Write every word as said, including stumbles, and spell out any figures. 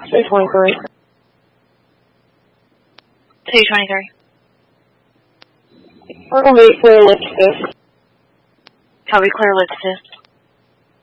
two twenty-three. two twenty-three. We're going to be clear lift fifth. Copy, clear lift fifth.